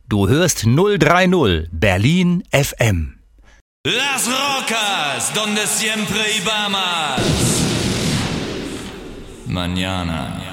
Du hörst 030 Berlin FM. Las Rocas, donde siempre íbamos. Mañana.